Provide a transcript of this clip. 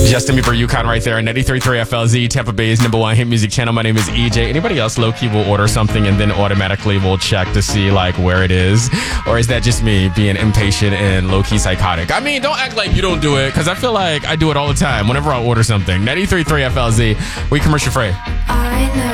Justin Bieber, UConn right there. 93.3 FLZ, Tampa Bay's #1 hit music channel. My name is EJ. Anybody else low-key will order something and then automatically will check to see like where it is? Or is that just me being impatient and low-key psychotic? I mean, don't act like you don't do it, because I feel like I do it all the time whenever I order something. 93.3 FLZ, we commercial free. I know